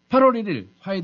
8월 1일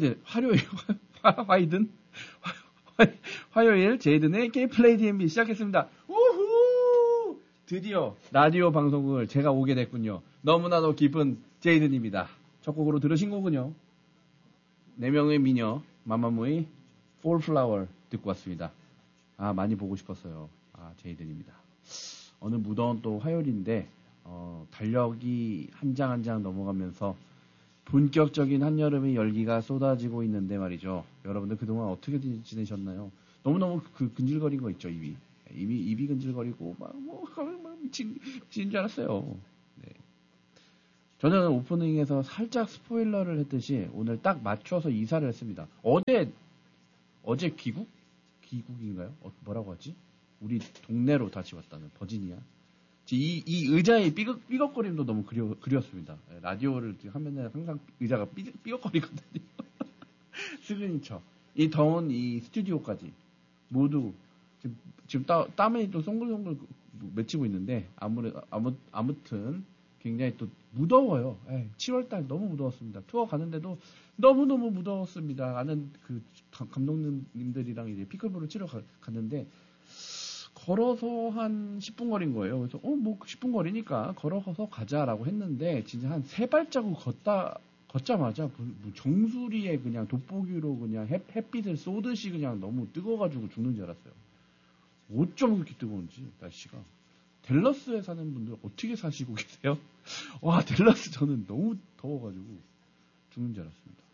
화요일 제이든의 게임플레이 DMB 시작했습니다. 우후! 드디어 라디오 방송을 제가 오게 됐군요. 너무나도 기쁜 제이든입니다. 첫 곡으로 들으신 곡은요. 4명의 미녀 마마무의 Fall Flower 듣고 왔습니다. 아, 많이 보고 싶었어요. 아, 제이든입니다. 어느 무더운 또 화요일인데 달력이 한 장 한 장 넘어가면서 본격적인 한여름의 열기가 쏟아지고 있는데 말이죠. 여러분들 그동안 어떻게 지내셨나요? 너무너무 근질거린 거 있죠, 입이. 입이 근질거리고 막 미친 줄 알았어요. 네. 저는 오프닝에서 살짝 스포일러를 했듯이 오늘 딱 맞춰서 이사를 했습니다. 어제 귀국인가요? 뭐라고 하지? 우리 동네로 다시 왔다는 버지니아. 이 의자의 삐걱거림도 너무 그리웠습니다. 라디오를 하면은 항상 의자가 삐걱거리거든요. 시그니처. 이 더운 이 스튜디오까지 모두 지금 땀에 또 송글송글 맺히고 있는데 아무튼 굉장히 또 무더워요. 7월달 너무 무더웠습니다. 투어 가는데도 너무너무 무더웠습니다. 아는 그 감독님들이랑 이제 피클볼을 치러 갔는데 걸어서 한 10분 거리인 거예요. 그래서 뭐 10분 거리니까 걸어서 가자라고 했는데 진짜 한 3발자국 걷자마자 정수리에 그냥 돋보기로 그냥 햇빛을 쏘듯이 그냥 너무 뜨거워가지고 죽는 줄 알았어요. 어쩜 그렇게 뜨거운지 날씨가. 댈러스에 사는 분들 어떻게 사시고 계세요? 와, 댈러스 저는 너무 더워가지고 죽는 줄 알았습니다.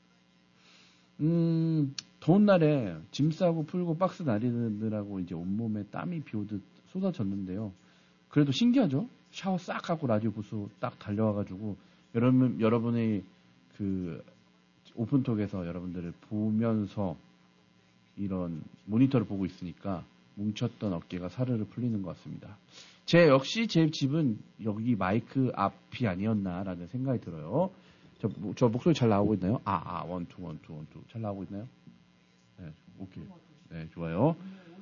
더운 날에 짐 싸고 풀고 박스 나르느라고 이제 온몸에 땀이 비 오듯 쏟아졌는데요. 그래도 신기하죠? 샤워 싹 하고 라디오 부스 딱 달려와가지고 여러분의 그 오픈톡에서 여러분들을 보면서 이런 모니터를 보고 있으니까 뭉쳤던 어깨가 사르르 풀리는 것 같습니다. 역시 제 집은 여기 마이크 앞이 아니었나라는 생각이 들어요. 저 목소리 잘 나오고 있나요? 원투. 잘 나오고 있나요? 네, 오케이. 네, 좋아요.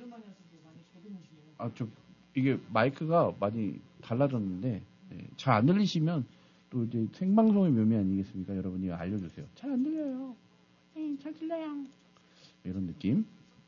이게 마이크가 많이 달라졌는데, 네, 잘 안 들리시면 또 이제 생방송의 묘미 아니겠습니까? 여러분이 알려주세요. 잘 안 들려요. 잘 들려요. 이런 느낌.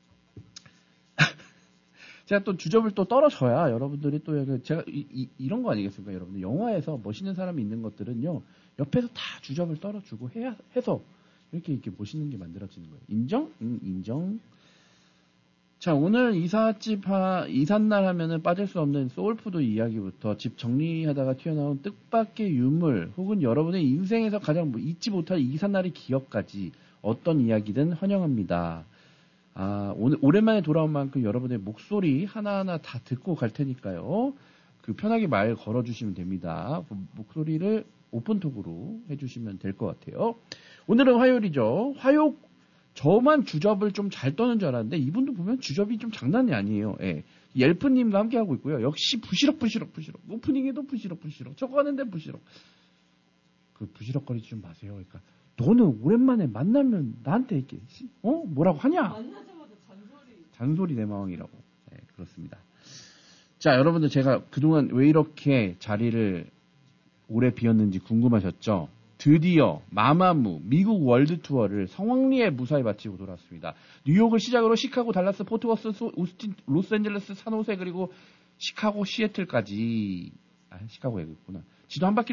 제가 또 주접을 또 떨어져야 여러분들이 또 제가 이런 거 아니겠습니까? 여러분들 영화에서 멋있는 사람이 있는 것들은요 옆에서 다 주접을 떨어주고 해서 이렇게 멋있는 게 만들어지는 거예요. 인정? 인정. 자, 오늘 이삿날 하면은 빠질 수 없는 소울푸드 이야기부터 집 정리하다가 튀어나온 뜻밖의 유물 혹은 여러분의 인생에서 가장 잊지 못할 이삿날의 기억까지 어떤 이야기든 환영합니다. 오랜만에 돌아온 만큼 여러분의 목소리 하나하나 다 듣고 갈 테니까요. 편하게 말 걸어주시면 됩니다. 목소리를 오픈톡으로 해주시면 될 것 같아요. 오늘은 화요일이죠. 저만 주접을 좀 잘 떠는 줄 알았는데 이분도 보면 주접이 좀 장난이 아니에요. 예. 옐프님도 함께하고 있고요. 역시 부시럭. 오프닝에도 부시럭. 저거 하는데 부시럭. 부시럭거리지 좀 마세요. 그러니까 너는 오랜만에 만나면 나한테 이렇게 뭐라고 하냐? 만나자마자 잔소리 내 마왕이라고. 네, 그렇습니다. 자, 여러분들 제가 그동안 왜 이렇게 자리를 오래 비웠는지 궁금하셨죠? 드디어 마마무 미국 월드 투어를 성황리에 무사히 마치고 돌아왔습니다. 뉴욕을 시작으로 시카고, 달라스, 포트워스, 오스틴, 로스앤젤레스, 산호세 그리고 시카고, 시애틀까지 시카고에겠구나. 지도 한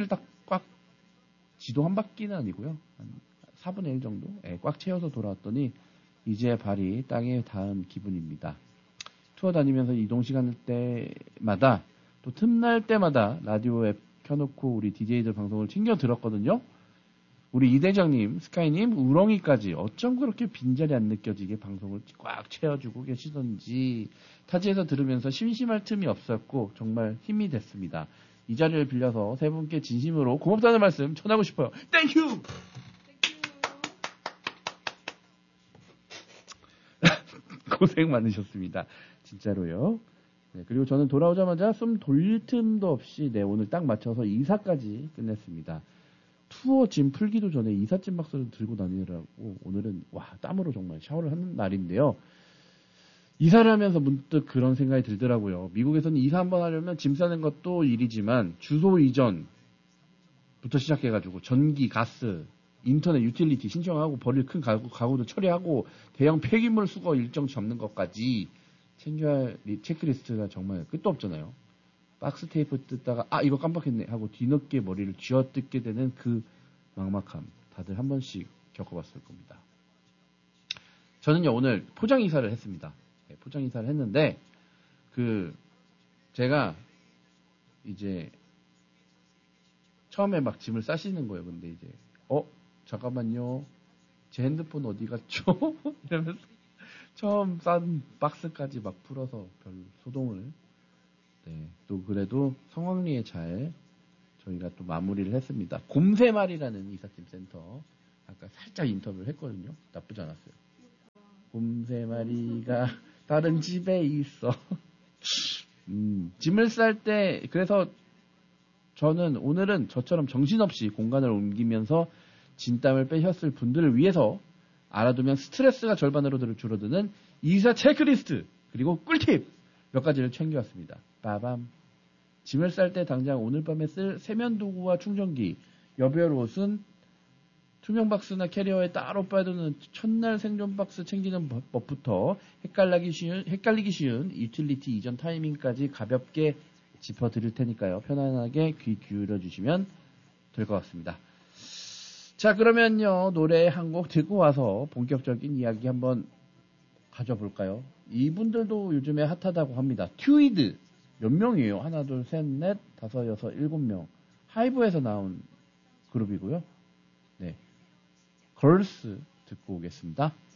바퀴는 아니고요. 한 4분의 1 정도 꽉 채워서 돌아왔더니 이제 발이 땅에 닿은 기분입니다. 투어 다니면서 이동 시간 때마다 또 틈날 때마다 라디오 앱 켜놓고 우리 DJ들 방송을 챙겨 들었거든요. 우리 이대장님, 스카이님, 우렁이까지 어쩜 그렇게 빈자리 안 느껴지게 방송을 꽉 채워주고 계시던지 타지에서 들으면서 심심할 틈이 없었고 정말 힘이 됐습니다. 이 자리를 빌려서 세 분께 진심으로 고맙다는 말씀 전하고 싶어요. 땡큐! 고생 많으셨습니다. 진짜로요. 네, 그리고 저는 돌아오자마자 숨 돌릴 틈도 없이 오늘 딱 맞춰서 이사까지 끝냈습니다. 투어 짐 풀기도 전에 이삿짐 박스를 들고 다니느라고 오늘은 땀으로 정말 샤워를 하는 날인데요. 이사를 하면서 문득 그런 생각이 들더라고요. 미국에서는 이사 한번 하려면 짐 싸는 것도 일이지만 주소 이전부터 시작해가지고 전기, 가스, 인터넷 유틸리티 신청하고 버릴 큰 가구도 처리하고 대형 폐기물 수거 일정 잡는 것까지 챙겨야 할 체크리스트가 정말 끝도 없잖아요. 박스 테이프 뜯다가 이거 깜빡했네 하고 뒤늦게 머리를 쥐어뜯게 되는 그 막막함 다들 한 번씩 겪어봤을 겁니다. 저는요 오늘 포장 이사를 했습니다. 네, 포장 이사를 했는데 제가 이제 처음에 막 짐을 싸시는 거예요. 근데 이제 잠깐만요. 제 핸드폰 어디 갔죠? 이러면서 처음 싼 박스까지 막 풀어서 별 소동을. 네, 또 그래도 성황리에 잘 저희가 또 마무리를 했습니다. 곰새말이라는 이삿짐 센터 아까 살짝 인터뷰를 했거든요. 나쁘지 않았어요. 곰새말이가 다른 집에 있어. 짐을 쌀 때 그래서 저는 오늘은 저처럼 정신없이 공간을 옮기면서 진땀을 빼셨을 분들을 위해서 알아두면 스트레스가 절반으로 줄어드는 이사 체크리스트 그리고 꿀팁 몇 가지를 챙겨왔습니다. 빠밤. 짐을 쌀 때 당장 오늘 밤에 쓸 세면도구와 충전기, 여별 옷은 투명 박스나 캐리어에 따로 빼두는 첫날 생존 박스 챙기는 법부터 헷갈리기 쉬운 유틸리티 이전 타이밍까지 가볍게 짚어드릴 테니까요. 편안하게 귀 기울여 주시면 될 것 같습니다. 자, 그러면요. 노래 한 곡 듣고 와서 본격적인 이야기 한번 가져볼까요? 이분들도 요즘에 핫하다고 합니다. 튜이드. 몇 명이에요? 하나, 둘, 셋, 넷, 다섯, 여섯, 일곱 명. 하이브에서 나온 그룹이고요. 네. 걸스 듣고 오겠습니다.